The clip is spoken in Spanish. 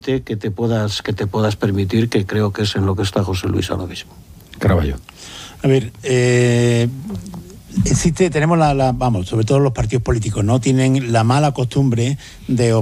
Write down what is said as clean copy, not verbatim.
que te puedas permitir, que creo que es en lo que está José Luis ahora mismo. Caraballo. A ver, tenemos vamos, sobre todo los partidos políticos, ¿no? Tienen la mala costumbre de